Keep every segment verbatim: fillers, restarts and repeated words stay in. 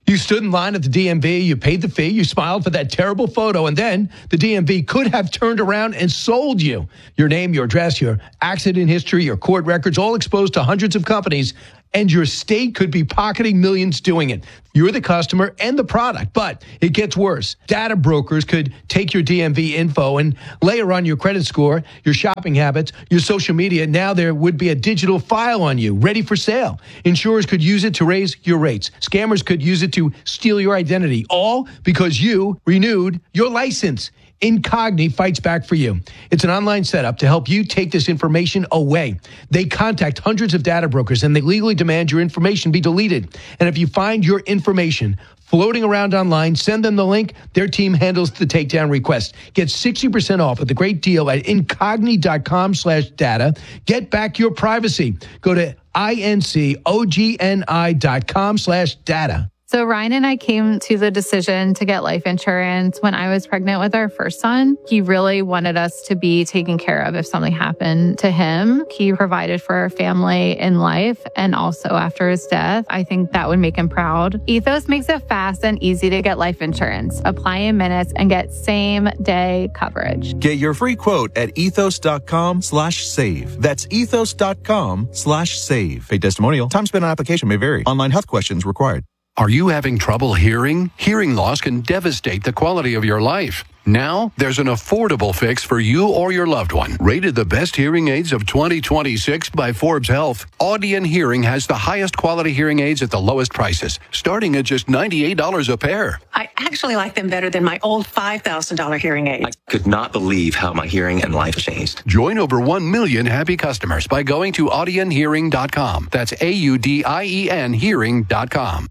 You stood in line at the D M V, you paid the fee, you smiled for that terrible photo, and then the D M V could have turned around and sold you. Your name, your address, your accident history, your court records, all exposed to hundreds of companies, and your state could be pocketing millions doing it. You're the customer and the product, but it gets worse. Data brokers could take your D M V info and layer on your credit score, your shopping habits, your social media. Now there would be a digital file on you, ready for sale. Insurers could use it to raise your rates. Scammers could use it to steal your identity, all because you renewed your license. Incogni fights back for you. It's an online setup to help you take this information away. They contact hundreds of data brokers and they legally demand your information be deleted. And if you find your information floating around online, send them the link. Their team handles the takedown request. Get sixty percent off with a great deal at incogni.com slash data. Get back your privacy. Go to I-N-C-O-G-N-I dot com slash data. So Ryan and I came to the decision to get life insurance when I was pregnant with our first son. He really wanted us to be taken care of if something happened to him. He provided for our family in life and also after his death. I think that would make him proud. Ethos makes it fast and easy to get life insurance. Apply in minutes and get same day coverage. Get your free quote at ethos.com slash save. That's ethos.com slash save. Paid testimonial. Time spent on application may vary. Online health questions required. Are you having trouble hearing? Hearing loss can devastate the quality of your life. Now, there's an affordable fix for you or your loved one. Rated the best hearing aids of twenty twenty-six by Forbes Health, Audion Hearing has the highest quality hearing aids at the lowest prices, starting at just ninety-eight dollars a pair. I actually like them better than my old five thousand dollars hearing aids. I could not believe how my hearing and life changed. Join over one million happy customers by going to audion hearing dot com. That's A U D I E N hearing dot com.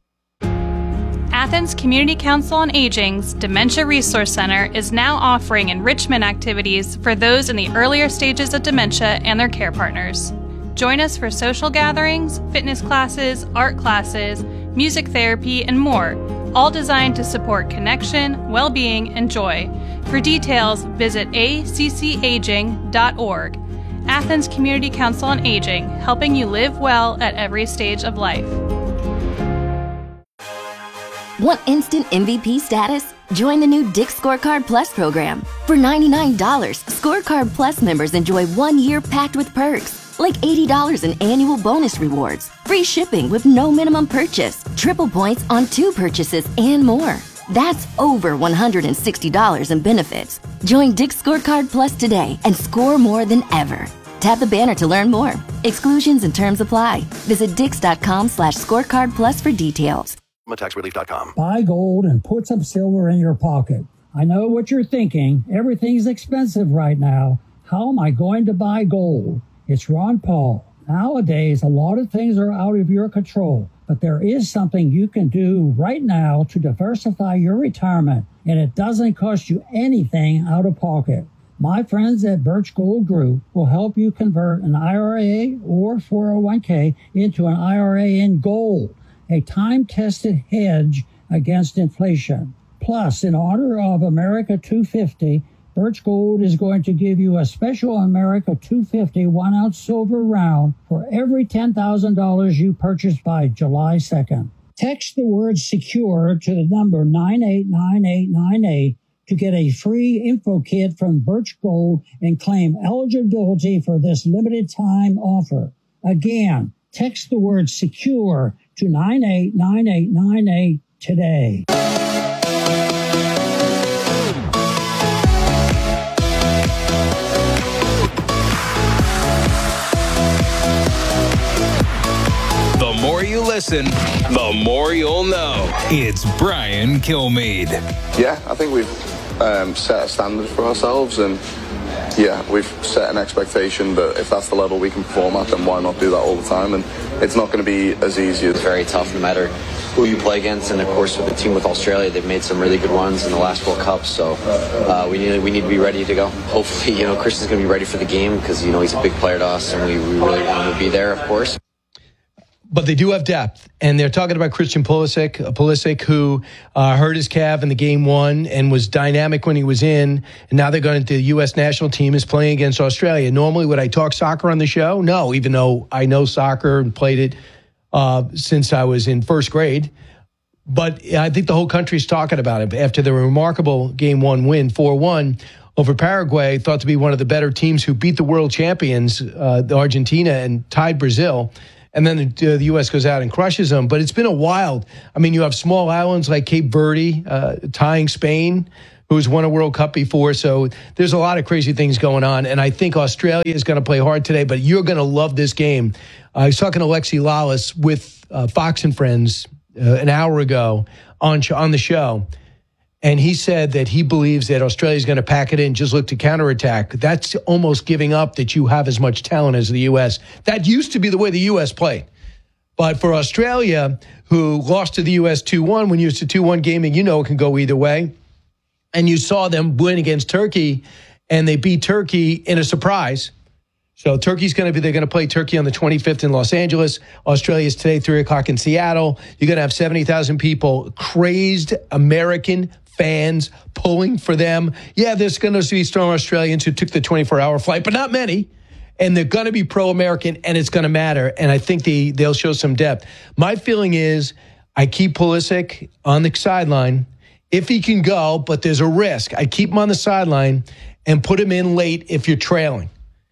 Athens Community Council on Aging's Dementia Resource Center is now offering enrichment activities for those in the earlier stages of dementia and their care partners. Join us for social gatherings, fitness classes, art classes, music therapy, and more, all designed to support connection, well-being, and joy. For details, visit a c c aging dot org. Athens Community Council on Aging, helping you live well at every stage of life. Want instant M V P status? Join the new Dick's Scorecard Plus program. For ninety-nine dollars, Scorecard Plus members enjoy one year packed with perks, like eighty dollars in annual bonus rewards, free shipping with no minimum purchase, triple points on two purchases, and more. That's over one hundred sixty dollars in benefits. Join Dick's Scorecard Plus today and score more than ever. Tap the banner to learn more. Exclusions and terms apply. Visit dix.com slash scorecard plus for details. tax relief dot com. Buy gold and put some silver in your pocket. I know what you're thinking. Everything's expensive right now. How am I going to buy gold? It's Ron Paul. Nowadays, a lot of things are out of your control, but there is something you can do right now to diversify your retirement, and it doesn't cost you anything out of pocket. My friends at Birch Gold Group will help you convert an I R A or four oh one k into an I R A in gold, a time-tested hedge against inflation. Plus, in honor of America two fifty, Birch Gold is going to give you a special America two fifty one-ounce silver round for every ten thousand dollars you purchase by July second. Text the word SECURE to the number nine eight nine eight nine eight to get a free info kit from Birch Gold and claim eligibility for this limited-time offer. Again, text the word SECURE to nine eight nine eight nine eight today. The more you listen, the more you'll know. It's Brian Kilmeade. Yeah, I think we've um, set a standard for ourselves, and yeah, we've set an expectation that if that's the level we can perform at, then why not do that all the time? And it's not going to be as easy. It's very tough no matter who you play against, and of course with the team with Australia, they've made some really good ones in the last World Cup, so uh, we need we need to be ready to go. Hopefully, you know, Christian's going to be ready for the game because, you know, he's a big player to us, and we, we really want him to be there, of course. But they do have depth, and they're talking about Christian Pulisic, Pulisic who uh, hurt his calf in the game one and was dynamic when he was in, and now they're going to the U S national team is playing against Australia. Normally, would I talk soccer on the show? No, even though I know soccer and played it uh, since I was in first grade. But I think the whole country's talking about it after the remarkable game one win, four one, over Paraguay, thought to be one of the better teams who beat the world champions, uh, Argentina, and tied Brazil. And then the, uh, the U S goes out and crushes them. But it's been a wild. I mean, you have small islands like Cape Verde uh, tying Spain, who's won a World Cup before. So there's a lot of crazy things going on. And I think Australia is going to play hard today, but you're going to love this game. Uh, I was talking to Alexi Lalas with uh, Fox and Friends uh, an hour ago on, on the show. And he said that he believes that Australia is going to pack it in, just look to counterattack. That's almost giving up that you have as much talent as the U S. That used to be the way the U S played. But for Australia, who lost to the U S two one, when you used to two one gaming, you know it can go either way. And you saw them win against Turkey, and they beat Turkey in a surprise. So Turkey's going to be, they're going to play Turkey on the twenty-fifth in Los Angeles. Australia's today, three o'clock in Seattle. You're going to have seventy thousand people, crazed American fans pulling for them. Yeah, there's going to be strong Australians who took the twenty-four hour flight, but not many. And they're going to be pro-American, and it's going to matter. And I think they, they'll show some depth. My feeling is I keep Pulisic on the sideline if he can go, but there's a risk. I keep him on the sideline and put him in late if you're trailing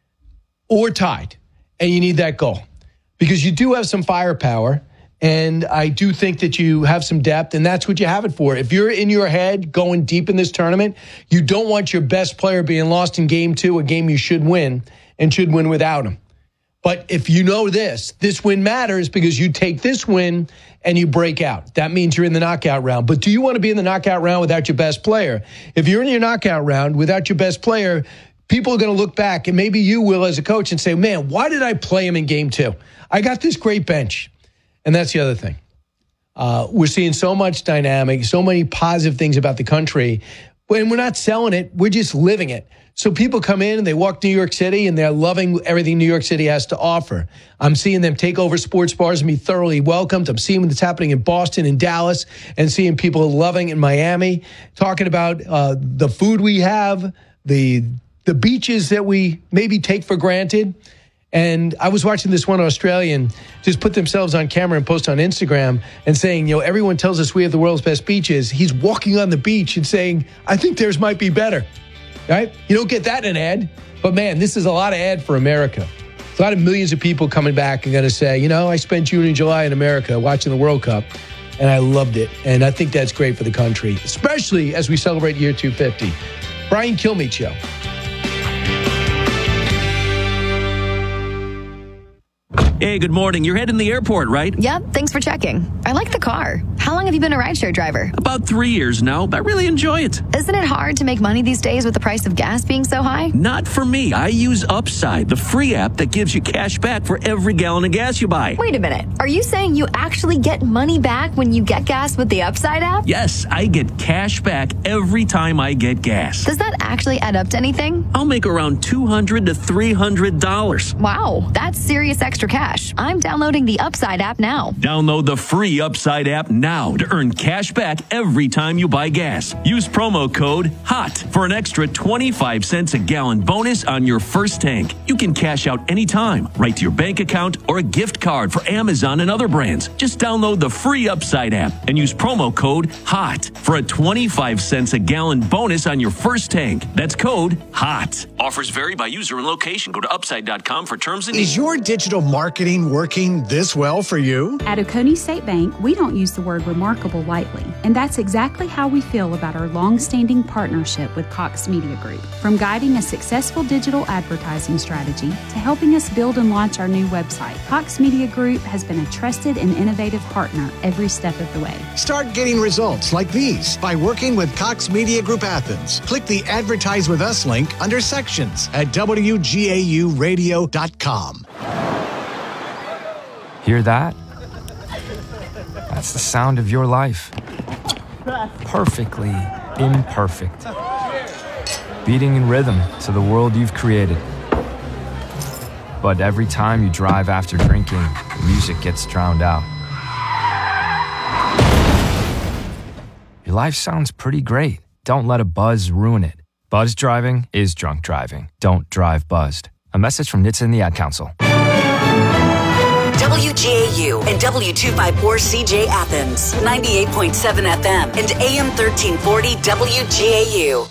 or tied, and you need that goal. Because you do have some firepower, and I do think that you have some depth, and that's what you have it for. If you're in your head going deep in this tournament, you don't want your best player being lost in game two, a game you should win, and should win without him. But if you know this, this win matters because you take this win and you break out. That means you're in the knockout round. But do you want to be in the knockout round without your best player? If you're in your knockout round without your best player, people are going to look back, and maybe you will as a coach, and say, man, why did I play him in game two? I got this great bench. And that's the other thing. Uh, we're seeing so much dynamic, so many positive things about the country. When we're not selling it, we're just living it. So people come in and they walk New York City and they're loving everything New York City has to offer. I'm seeing them take over sports bars and be thoroughly welcomed. I'm seeing what's happening in Boston and Dallas, and seeing people loving in Miami, talking about uh, the food we have, the the beaches that we maybe take for granted. And I was watching this one Australian just put themselves on camera and post on Instagram and saying, you know, everyone tells us we have the world's best beaches. He's walking on the beach and saying, I think theirs might be better. Right? You don't get that in an ad. But, man, this is a lot of ad for America. A lot of millions of people coming back and going to say, you know, I spent June and July in America watching the World Cup, and I loved it. And I think that's great for the country, especially as we celebrate year two fifty. Brian Kilmeade Show. Hey, good morning. You're heading to the airport, right? Yep, thanks for checking. I like the car. How long have you been a rideshare driver? About three years now. I really enjoy it. Isn't it hard to make money these days with the price of gas being so high? Not for me. I use Upside, the free app that gives you cash back for every gallon of gas you buy. Wait a minute. Are you saying you actually get money back when you get gas with the Upside app? Yes, I get cash back every time I get gas. Does that actually add up to anything? I'll make around two hundred to three hundred dollars. Wow, that's serious extra cash. I'm downloading the Upside app now. Download the free Upside app now to earn cash back every time you buy gas. Use promo code HOT for an extra twenty-five cents a gallon bonus on your first tank. You can cash out anytime, right to your bank account or a gift card for Amazon and other brands. Just download the free Upside app and use promo code HOT for a twenty-five cents a gallon bonus on your first tank. That's code HOT. Offers vary by user and location. Go to upside dot com for terms and... Is your digital marketing working this well for you? At Oconee State Bank, we don't use the word remarkable lightly, and that's exactly how we feel about our long-standing partnership with Cox Media Group. From guiding a successful digital advertising strategy to helping us build and launch our new website, Cox Media Group has been a trusted and innovative partner every step of the way. Start getting results like these by working with Cox Media Group Athens. Click the Advertise with Us link under Sections at W G A U radio dot com. Hear that? That's the sound of your life. Perfectly imperfect. Beating in rhythm to the world you've created. But every time you drive after drinking, the music gets drowned out. Your life sounds pretty great. Don't let a buzz ruin it. Buzz driving is drunk driving. Don't drive buzzed. A message from N H T S A and the Ad Council. W G A U and W two fifty-four C J Athens, ninety-eight point seven F M and A M thirteen forty W G A U.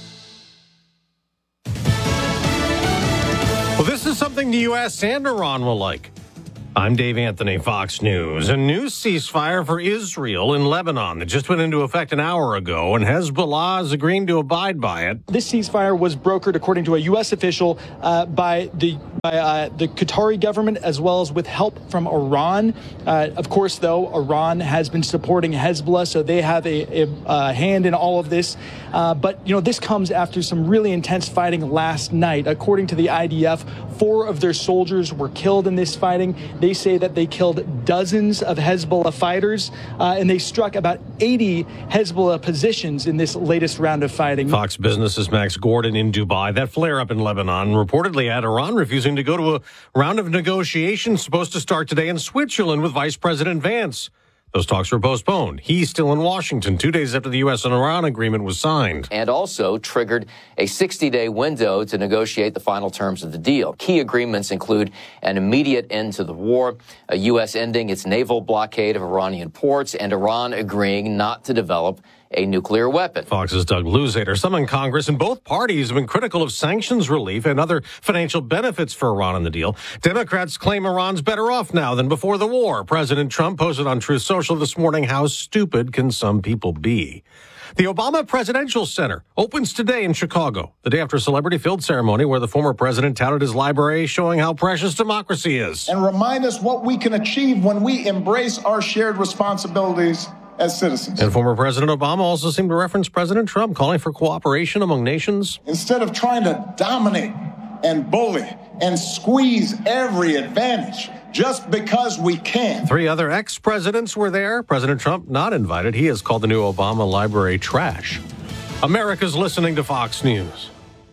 Well, this is something the U S and Iran will like. I'm Dave Anthony, Fox News. A new ceasefire for Israel in Lebanon that just went into effect an hour ago, and Hezbollah is agreeing to abide by it. This ceasefire was brokered, according to a U S official, uh, by the by uh, the Qatari government, as well as with help from Iran. Uh, of course, though, Iran has been supporting Hezbollah, so they have a, a, a hand in all of this. Uh, but, you know, this comes after some really intense fighting last night. According to the I D F, four of their soldiers were killed in this fighting. They say that they killed dozens of Hezbollah fighters, uh, and they struck about eighty Hezbollah positions in this latest round of fighting. Fox Business's Max Gordon in Dubai. That flare-up in Lebanon reportedly had Iran refusing to go to a round of negotiations supposed to start today in Switzerland with Vice President Vance. Those talks were postponed. He's still in Washington two days after the U S and Iran agreement was signed. And also triggered a sixty-day window to negotiate the final terms of the deal. Key agreements include an immediate end to the war, a U S ending its naval blockade of Iranian ports, and Iran agreeing not to develop a nuclear weapon. Fox's Doug Luzader. Some in Congress and both parties have been critical of sanctions relief and other financial benefits for Iran in the deal. Democrats claim Iran's better off now than before the war. President Trump posted on Truth Social this morning, how stupid can some people be? The Obama Presidential Center opens today in Chicago, the day after a celebrity-filled ceremony where the former president touted his library, showing how precious democracy is. And remind us what we can achieve when we embrace our shared responsibilities as citizens. And former President Obama also seemed to reference President Trump, calling for cooperation among nations. Instead of trying to dominate and bully and squeeze every advantage just because we can. Three other ex-presidents were there. President Trump not invited. He has called the new Obama library trash. America's listening to Fox News.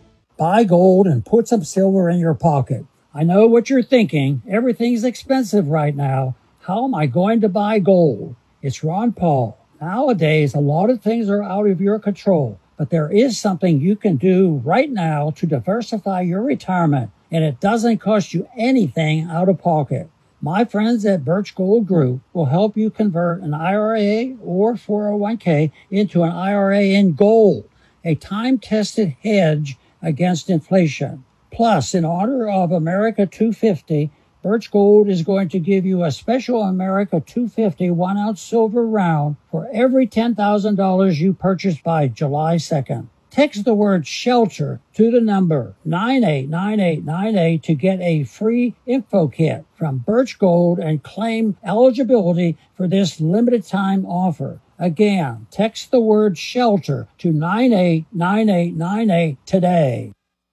Buy gold and put some silver in your pocket. I know what you're thinking. Everything's expensive right now. How am I going to buy gold? It's Ron Paul. Nowadays, a lot of things are out of your control, but there is something you can do right now to diversify your retirement, and it doesn't cost you anything out of pocket. My friends at Birch Gold Group will help you convert an I R A or four oh one k into an I R A in gold, a time-tested hedge against inflation. Plus, in honor of America two fifty, Birch Gold is going to give you a special America two fifty one-ounce silver round for every ten thousand dollars you purchase by July second. Text the word SHELTER to the number nine eight nine eight nine eight to get a free info kit from Birch Gold and claim eligibility for this limited-time offer. Again, text the word SHELTER to nine eight nine eight nine eight today.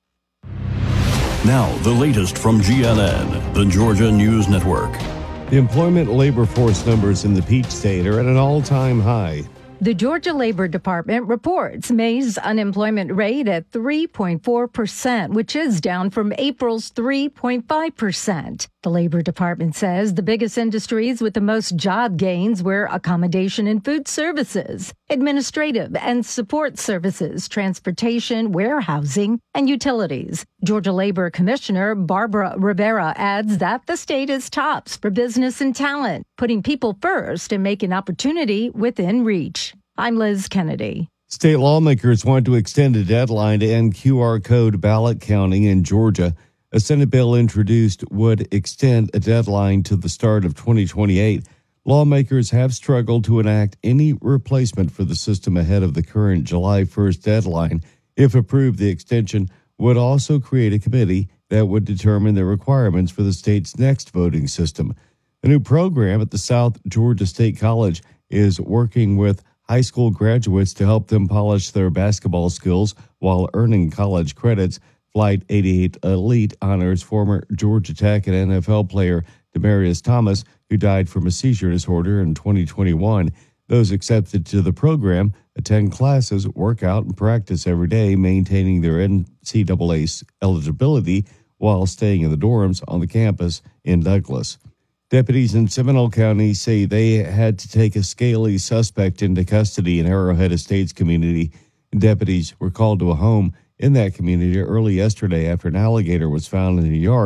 Now, the latest from G N N, the Georgia News Network. The employment labor force numbers in the Peach State are at an all-time high. The Georgia Labor Department reports May's unemployment rate at three point four percent, which is down from April's three point five percent. The Labor Department says the biggest industries with the most job gains were accommodation and food services, administrative and support services, transportation, warehousing, and utilities. Georgia Labor Commissioner Barbara Rivera adds that the state is tops for business and talent, putting people first and making opportunity within reach. I'm Liz Kennedy. State lawmakers want to extend a deadline to end Q R code ballot counting in Georgia. A Senate bill introduced would extend a deadline to the start of twenty twenty-eight. Lawmakers have struggled to enact any replacement for the system ahead of the current July first deadline. If approved, the extension would also create a committee that would determine the requirements for the state's next voting system. A new program at the South Georgia State College is working with high school graduates to help them polish their basketball skills while earning college credits. Flight eighty-eight Elite honors former Georgia Tech and N F L player Demaryius Thomas, who died from a seizure disorder in twenty twenty-one. Those accepted to the program attend classes, work out, and practice every day, maintaining their N C double A eligibility while staying in the dorms on the campus in Douglas. Deputies in Seminole County say they had to take a scaly suspect into custody in Arrowhead Estates community. Deputies were called to a home in that community early yesterday after an alligator was found in a yard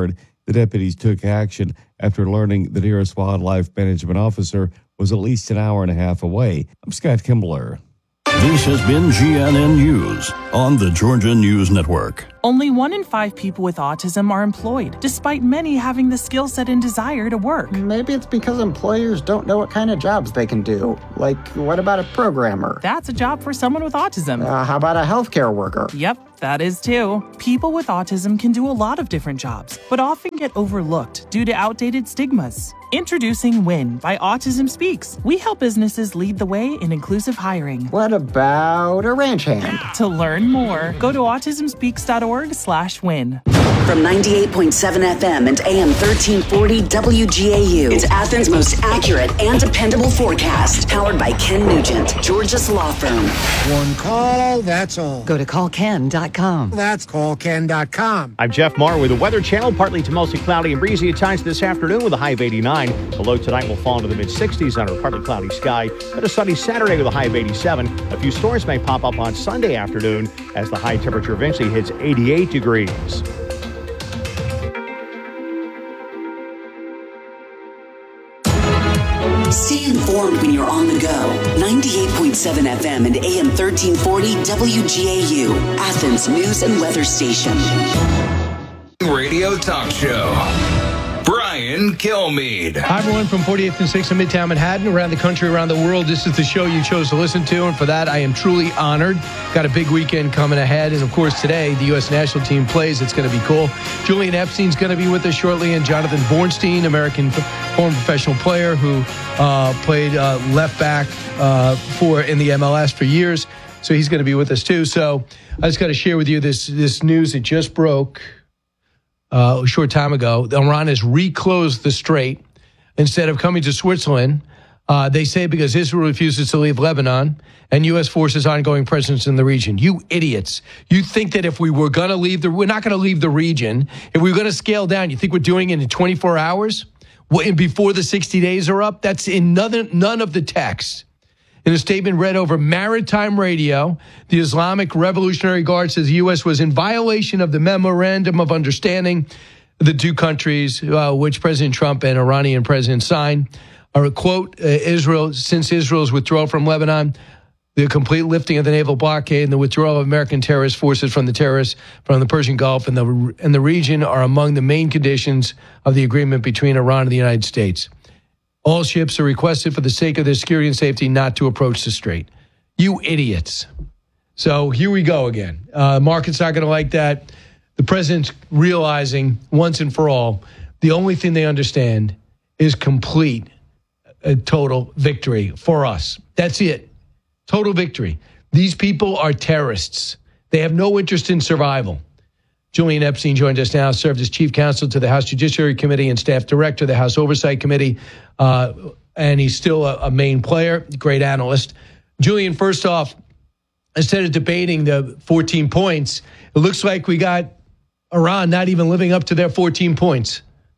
The deputies took action after learning the nearest wildlife management officer was at least an hour and a half away. I'm Scott Kimbler. This has been G N N News on the Georgia News Network. Only one in five people with autism are employed, despite many having the skill set and desire to work. Maybe it's because employers don't know what kind of jobs they can do. Like, what about a programmer? That's a job for someone with autism. Uh, how about a healthcare worker? Yep, that is too. People with autism can do a lot of different jobs, but often get overlooked due to outdated stigmas. Introducing WIN by Autism Speaks. We help businesses lead the way in inclusive hiring. What about a ranch hand? To learn more, go to autism speaks dot org slash win. From ninety-eight point seven F M and A M thirteen forty W G A U, it's Athens' most accurate and dependable forecast. Powered by Ken Nugent, Georgia's law firm. One call, that's all. Go to call ken dot com. That's call ken dot com. I'm Jeff Marr with the Weather Channel. Partly to mostly cloudy and breezy at times this afternoon with a high of eighty-nine. The low tonight will fall into the mid-sixties under a partly cloudy sky. Then a sunny Saturday with a high of eighty-seven. A few storms may pop up on Sunday afternoon as the high temperature eventually hits eighty-eight degrees. Stay informed when you're on the go. ninety-eight point seven F M and A M thirteen forty W G A U, Athens News and Weather Station. Radio talk show. Brian Kilmeade. Hi, everyone, from forty-eighth and sixth in Midtown Manhattan, around the country, around the world. This is the show you chose to listen to, and for that, I am truly honored. Got a big weekend coming ahead, and of course, today, the U S national team plays. It's going to be cool. Julian Epstein's going to be with us shortly, and Jonathan Bornstein, American former professional player who uh, played uh, left back uh, for in the M L S for years. So he's going to be with us, too. So I just got to share with you this, this news that just broke. Uh, a short time ago, Iran has reclosed the strait instead of coming to Switzerland. Uh, they say because Israel refuses to leave Lebanon and U S forces' ongoing presence in the region. You idiots. You think that if we were going to leave the, we're not going to leave the region. If we were going to scale down, you think we're doing it in twenty-four hours? Well, before the sixty days are up? That's in none, none of the text. In a statement read over maritime radio, the Islamic Revolutionary Guard says the U S was in violation of the Memorandum of Understanding the two countries, uh, which President Trump and Iranian president signed. Are a quote, uh, Israel, since Israel's withdrawal from Lebanon, the complete lifting of the naval blockade and the withdrawal of American terrorist forces from the terrorists from the Persian Gulf and the, and the region are among the main conditions of the agreement between Iran and the United States. All ships are requested for the sake of their security and safety not to approach the strait. You idiots. So here we go again. Uh, market's not going to like that. The president's realizing once and for all, the only thing they understand is complete, uh, total victory for us. That's it. Total victory. These people are terrorists. They have no interest in survival. Julian Epstein joined us now, served as chief counsel to the House Judiciary Committee and staff director of the House Oversight Committee, uh, and he's still a, a main player, great analyst. Julian, first off, instead of debating the fourteen points, it looks like we got Iran not even living up to their fourteen points.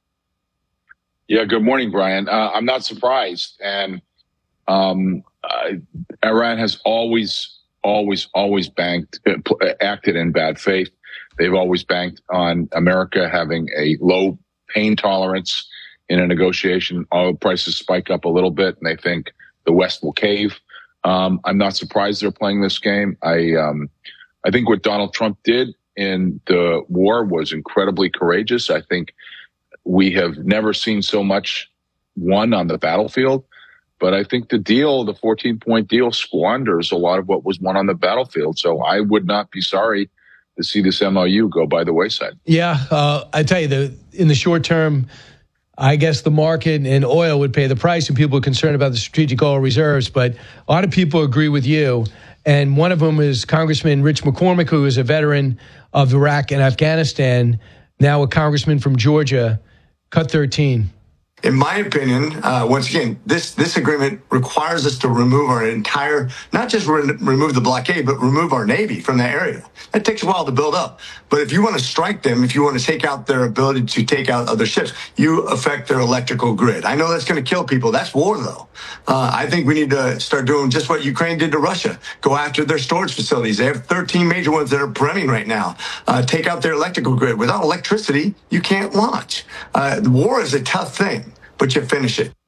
Yeah, good morning, Brian. Uh, I'm not surprised. And um, uh, Iran has always, always, always banked, uh, acted in bad faith. They've always banked on America having a low pain tolerance in a negotiation. Oil prices spike up a little bit, and they think the West will cave. Um, I'm not surprised they're playing this game. I, um, I think what Donald Trump did in the war was incredibly courageous. I think we have never seen so much won on the battlefield. But I think the deal, the fourteen-point deal, squanders a lot of what was won on the battlefield. So I would not be sorry to see this M O U go by the wayside. Yeah, uh, I tell you, the in the short term, I guess the market and oil would pay the price, and people are concerned about the strategic oil reserves. But a lot of people agree with you, and one of them is Congressman Rich McCormick, who is a veteran of Iraq and Afghanistan, now a congressman from Georgia. Cut thirteen. In my opinion, uh, once again, this this agreement requires us to remove our entire, not just re- remove the blockade, but remove our Navy from that area. That takes a while to build up. But if you want to strike them, if you want to take out their ability to take out other ships, you affect their electrical grid. I know that's going to kill people. That's war, though. Uh, I think we need to start doing just what Ukraine did to Russia. Go after their storage facilities. They have thirteen major ones that are brimming right now. Uh, take out their electrical grid. Without electricity, you can't launch. Uh, war is a tough thing, but you finish it.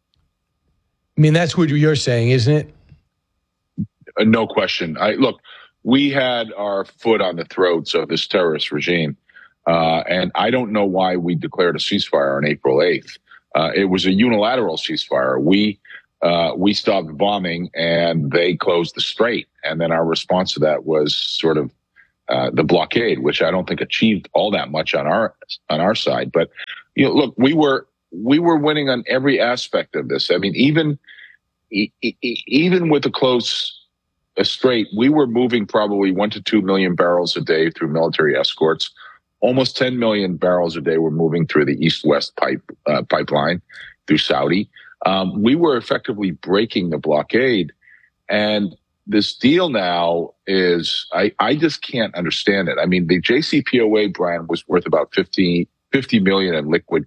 I mean, that's what you're saying, isn't it? Uh, no question. I look, we had our foot on the throats of this terrorist regime, uh, and I don't know why we declared a ceasefire on April eighth. Uh, it was a unilateral ceasefire. We uh, we stopped bombing, and they closed the strait. And then our response to that was sort of uh, the blockade, which I don't think achieved all that much on our on our side. But you know, look, we were. We were winning on every aspect of this. I mean, even e- e- even with a close a strait, we were moving probably one to two million barrels a day through military escorts. Almost ten million barrels a day were moving through the east-west pipe uh, pipeline through Saudi. Um, we were effectively breaking the blockade, and this deal now is I, I just can't understand it. I mean, the J C P O A, Brian, was worth about fifty, fifty million in liquid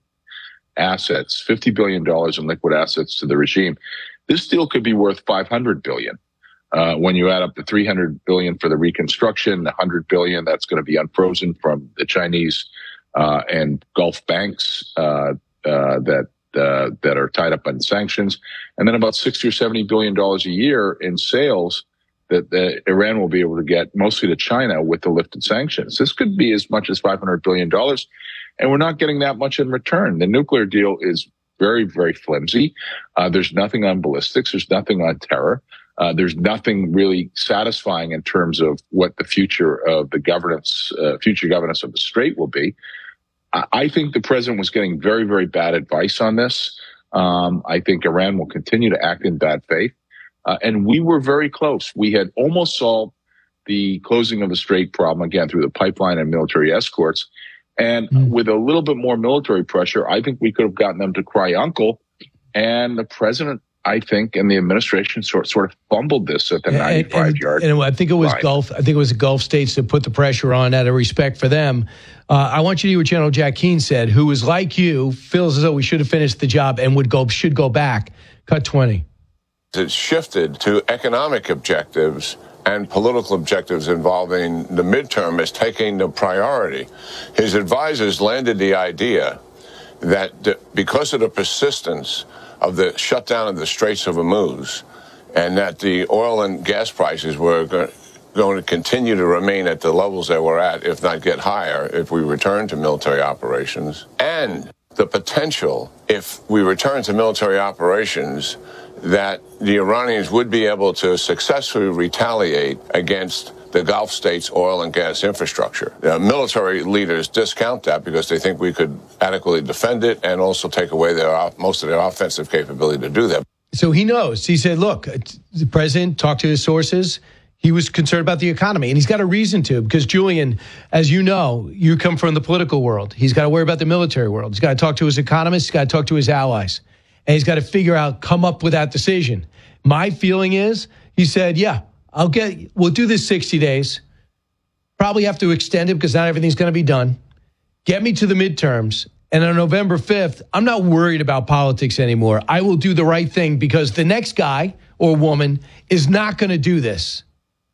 assets, fifty billion dollars in liquid assets to the regime. This deal could be worth five hundred billion dollars. Uh, when you add up the three hundred billion dollars for the reconstruction, the one hundred billion dollars that's going to be unfrozen from the Chinese uh, and Gulf banks uh, uh, that uh, that are tied up in sanctions, and then about sixty or seventy billion dollars a year in sales that the Iran will be able to get, mostly to China, with the lifted sanctions. This could be as much as five hundred billion dollars. And we're not getting that much in return. The nuclear deal is very, very flimsy. Uh, there's nothing on ballistics. There's nothing on terror. Uh, there's nothing really satisfying in terms of what the future of the governance, uh, future governance of the Strait will be. I, I think the president was getting very, very bad advice on this. Um, I think Iran will continue to act in bad faith. Uh, and we were very close. We had almost solved the closing of the Strait problem, again, through the pipeline and military escorts. And mm. with a little bit more military pressure, I think we could have gotten them to cry uncle. And the president, I think, and the administration sort sort of fumbled this at the ninety-five yard. And I think it was line. Gulf. I think it was the Gulf states that put the pressure on out of respect for them. Uh, I want you to hear what General Jack Keane said, who is like you, feels as though we should have finished the job and would go should go back. Cut twenty. It's shifted to economic objectives and political objectives involving the midterm as taking the priority. His advisors landed the idea that the, because of the persistence of the shutdown of the Straits of Hormuz and that the oil and gas prices were go- going to continue to remain at the levels they were at, if not get higher, if we return to military operations, and the potential, if we return to military operations, that the Iranians would be able to successfully retaliate against the Gulf states' oil and gas infrastructure. Uh, military leaders discount that because they think we could adequately defend it and also take away their most of their offensive capability to do that. So he knows. He said, look, the president talked to his sources. He was concerned about the economy, and he's got a reason to, because, Julian, as you know, you come from the political world. He's got to worry about the military world. He's got to talk to his economists. He's got to talk to his allies. And he's got to figure out, come up with that decision. My feeling is, he said, yeah, I'll get, we'll do this sixty days. Probably have to extend it because not everything's going to be done. Get me to the midterms. And on November fifth, I'm not worried about politics anymore. I will do the right thing because the next guy or woman is not going to do this.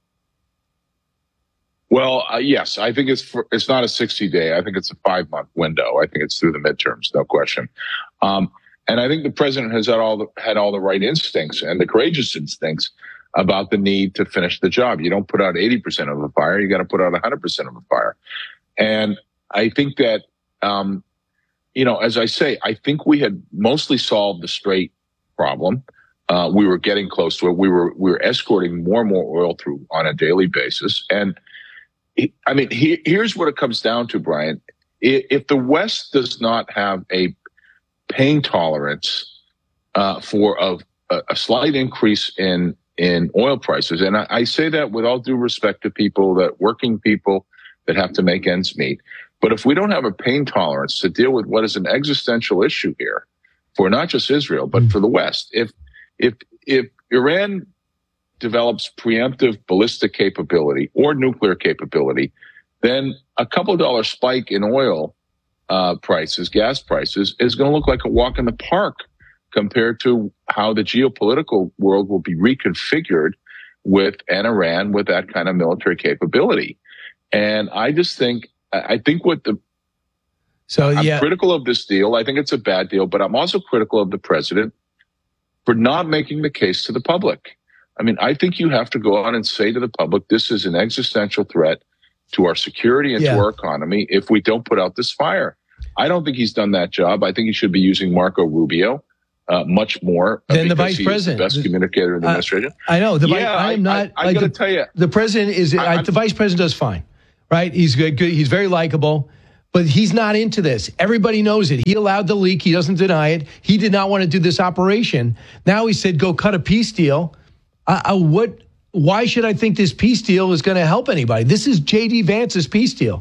Well, uh, yes, I think it's for, it's not a sixty day. I think it's a five month window. I think it's through the midterms, no question. Um, And I think the president has had all the, had all the right instincts and the courageous instincts about the need to finish the job. You don't put out eighty percent of a fire. You got to put out one hundred percent of a fire. And I think that, um, you know, as I say, I think we had mostly solved the Strait problem. Uh, we were getting close to it. We were, we were escorting more and more oil through on a daily basis. And it, I mean, he, here's what it comes down to, Brian. If the West does not have a pain tolerance uh, for a, a slight increase in in oil prices, and I, I say that with all due respect to people, that working people that have to make ends meet. But if we don't have a pain tolerance to deal with what is an existential issue here, for not just Israel, but for the West. If if if Iran develops preemptive ballistic capability or nuclear capability, then a couple of dollar spike in oil uh, prices, gas prices, is going to look like a walk in the park compared to how the geopolitical world will be reconfigured with an Iran with that kind of military capability. And I just think, I think what the, so I'm yeah. critical of this deal. I think it's a bad deal, but I'm also critical of the president for not making the case to the public. I mean, I think you have to go out and say to the public, this is an existential threat to our security and Yeah. to our economy if we don't put out this fire. I don't think he's done that job. I think he should be using Marco Rubio uh, much more uh, Then the because vice he president. is the best communicator in the Uh, administration. I know. The vi- yeah, I am not. I, I, I like got to the, tell you, the president is. I- I, the vice president does fine, right? He's good. good he's very likable, but he's not into this. Everybody knows it. He allowed the leak. He doesn't deny it. He did not want to do this operation. Now he said, "Go cut a peace deal." Uh, uh, what? Why should I think this peace deal is going to help anybody? This is J D Vance's peace deal.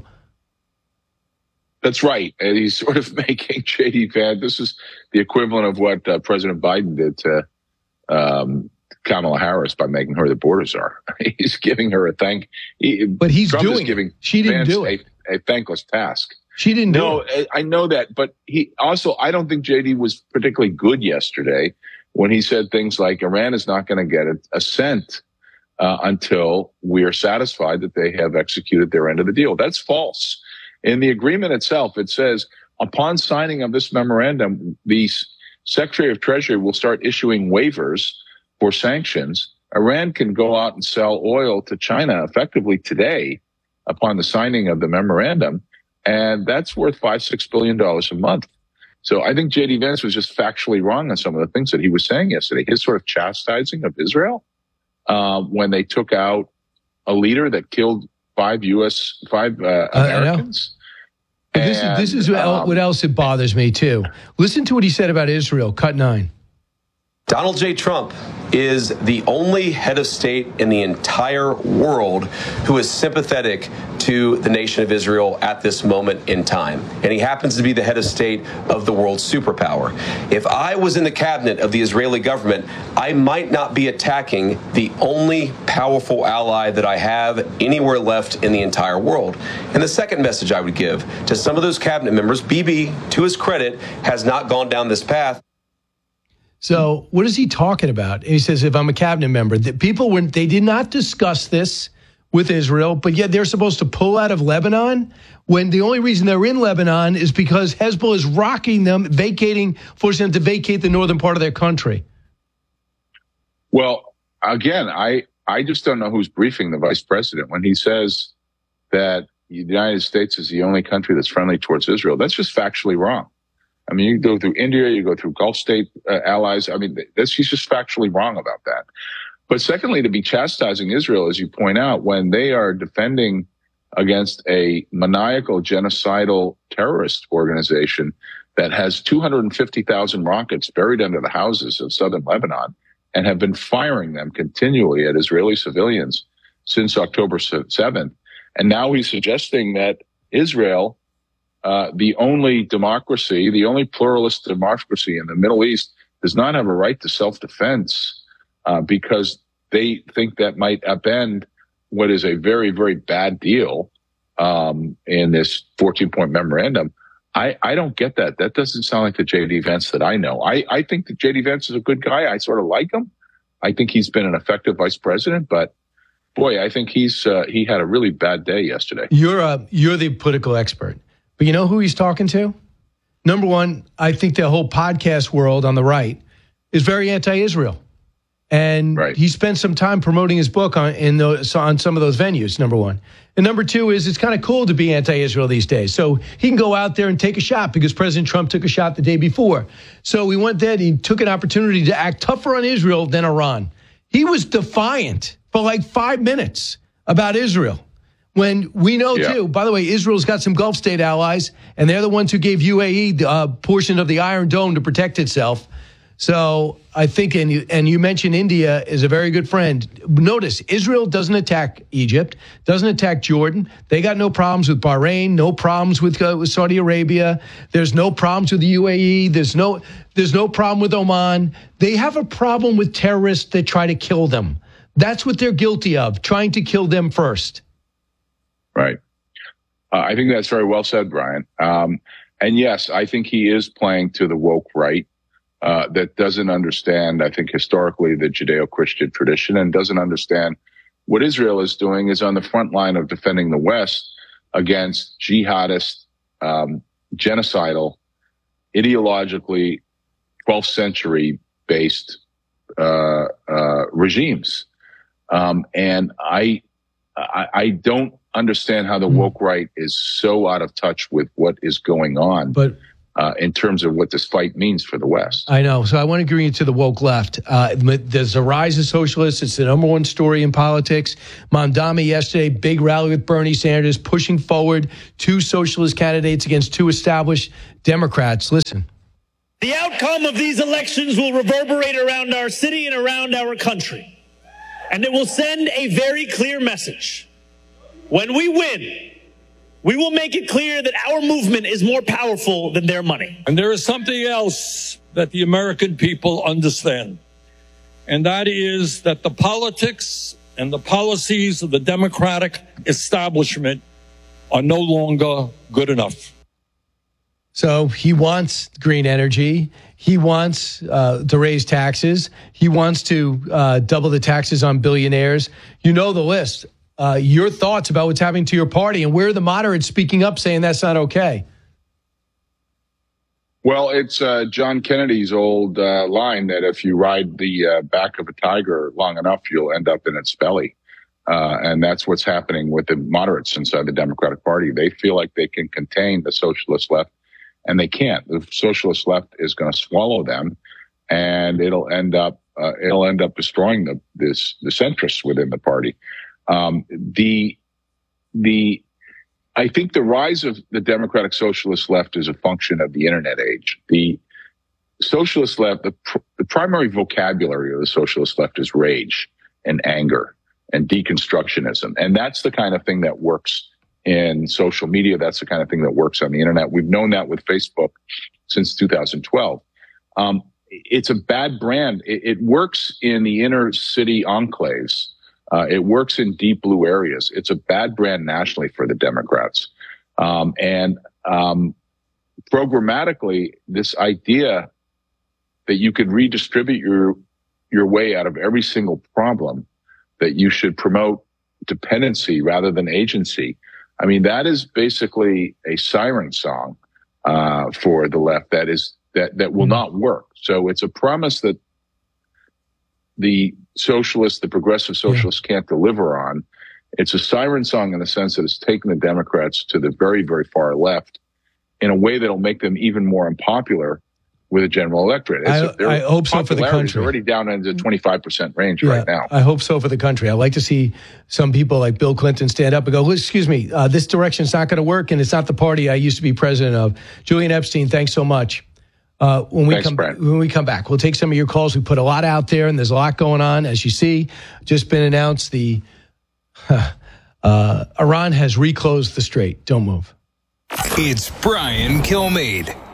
That's right. And he's sort of making J D Vance. This is the equivalent of what uh, President Biden did to um, Kamala Harris by making her the border czar. He's giving her a thank. He, but he's Trump doing is giving it. She didn't Vance do it. A, a thankless task. She didn't do no, it. I I know that, but he also, I don't think J D was particularly good yesterday when he said things like Iran is not going to get a, a cent uh, until we are satisfied that they have executed their end of the deal. That's false. In the agreement itself, it says upon signing of this memorandum, the Secretary of Treasury will start issuing waivers for sanctions. Iran can go out and sell oil to China effectively today upon the signing of the memorandum. And that's worth five, six billion dollars a month. So I think J D Vance was just factually wrong on some of the things that he was saying yesterday. His sort of chastising of Israel uh, when they took out a leader that killed five U S, five uh, Americans. But this, is, this is what, um, what else it bothers me, too. Listen to what he said about Israel, cut nine. Donald J. Trump is the only head of state in the entire world who is sympathetic to the nation of Israel at this moment in time. And he happens to be the head of state of the world's superpower. If I was in the cabinet of the Israeli government, I might not be attacking the only powerful ally that I have anywhere left in the entire world. And the second message I would give to some of those cabinet members, Bibi, to his credit, has not gone down this path. So what is he talking about? He says, if I'm a cabinet member, that people, when they did not discuss this with Israel, but yet they're supposed to pull out of Lebanon when the only reason they're in Lebanon is because Hezbollah is rocking them, vacating, forcing them to vacate the northern part of their country. Well, again, I, I just don't know who's briefing the vice president when he says that the United States is the only country that's friendly towards Israel. That's just factually wrong. I mean, you go through India, you go through Gulf state uh, allies. I mean, this, he's just factually wrong about that. But secondly, to be chastising Israel, as you point out, when they are defending against a maniacal genocidal terrorist organization that has two hundred fifty thousand rockets buried under the houses of southern Lebanon and have been firing them continually at Israeli civilians since October seventh. And now he's suggesting that Israel, Uh, the only democracy, the only pluralist democracy in the Middle East, does not have a right to self-defense uh, because they think that might upend what is a very, very bad deal um, in this fourteen-point memorandum. I, I don't get that. That doesn't sound like the J D Vance that I know. I, I think that J D Vance is a good guy. I sort of like him. I think he's been an effective vice president, but boy, I think he's uh, he had a really bad day yesterday. You're a, you're the political expert. But you know who he's talking to? Number one, I think the whole podcast world on the right is very anti-Israel. And right. he spent some time promoting his book on in those, on some of those venues, number one. And number two is it's kind of cool to be anti-Israel these days. So he can go out there and take a shot because President Trump took a shot the day before. So he went there and he took an opportunity to act tougher on Israel than Iran. He was defiant for like five minutes about Israel. When we know, yeah. too, by the way, Israel's got some Gulf state allies, and they're the ones who gave U A E a uh, portion of the Iron Dome to protect itself. So I think, and you, and you mentioned India is a very good friend. Notice, Israel doesn't attack Egypt, doesn't attack Jordan. They got no problems with Bahrain, no problems with, uh, with Saudi Arabia. There's no problems with the U A E. There's no, there's no problem with Oman. They have a problem with terrorists that try to kill them. That's what they're guilty of, trying to kill them first. Right. Uh, I think that's very well said, Brian. Um, and yes, I think he is playing to the woke right. Uh, that doesn't understand, I think, historically the Judeo-Christian tradition and doesn't understand what Israel is doing is on the front line of defending the West against jihadist, um, genocidal, ideologically twelfth century based uh, uh, regimes. Um, and I, I, I don't understand how the woke right is so out of touch with what is going on. But Uh, in terms of what this fight means for the West. I know. So I want to agree to the woke left. Uh, there's a rise of socialists. It's the number one story in politics. Mamdani yesterday, big rally with Bernie Sanders, pushing forward two socialist candidates against two established Democrats. Listen. The outcome of these elections will reverberate around our city and around our country. And it will send a very clear message. When we win, we will make it clear that our movement is more powerful than their money. And there is something else that the American people understand, and that is that the politics and the policies of the Democratic establishment are no longer good enough. So he wants green energy. He wants uh, to raise taxes. He wants to uh, double the taxes on billionaires. You know the list. Uh, your thoughts about what's happening to your party, and where are the moderates speaking up saying that's not okay? Well, it's uh, John Kennedy's old uh, line that if you ride the uh, back of a tiger long enough, you'll end up in its belly. Uh, and that's what's happening with the moderates inside the Democratic Party. They feel like they can contain the socialist left, and they can't. The socialist left is going to swallow them, and it'll end up uh, it'll end up destroying the this the centrists within the party. Um, the, the, I think the rise of the Democratic Socialist left is a function of the internet age. The socialist left, the, pr- the primary vocabulary of the socialist left is rage and anger and deconstructionism. And that's the kind of thing that works in social media. That's the kind of thing that works on the internet. We've known that with Facebook since two thousand twelve. Um, it's a bad brand. It, it works in the inner city enclaves. Uh, it works in deep blue areas. It's a bad brand nationally for the Democrats. Um, and um, programmatically, this idea that you could redistribute your your way out of every single problem, that you should promote dependency rather than agency. I mean, that is basically a siren song uh, for the left that is that that will not work. So it's a promise that the socialists, the progressive socialists can't deliver on. It's a siren song in the sense that it's taken the Democrats to the very, very far left in a way that'll make them even more unpopular with the general electorate. I, I hope so for the country. Already down into the twenty-five percent range yeah, right now. I hope so for the country. I'd like to see some people like Bill Clinton stand up and go, excuse me, uh, this direction's not going to work, and it's not the party I used to be president of. Julian Epstein, thanks so much. Uh, when we Thanks, come Brent. when we come back, we'll take some of your calls. We put a lot out there, and there's a lot going on. As you see, just been announced the uh, Iran has reclosed the strait. Don't move. It's Brian Kilmeade.